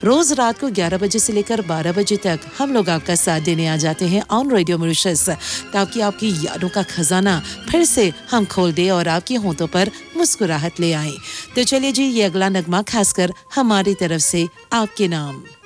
रोज रात को 11 बजे से लेकर 12 बजे तक हम लोग आपका साथ देने आ जाते हैं ऑन रेडियो मॉरिशस, ताकि आपकी यादों का खजाना फिर से हम खोल दे और आपकी होंठों पर मुस्कुराहट ले आए। तो चलिए जी, ये अगला नगमा खासकर हमारी तरफ से आपके नाम।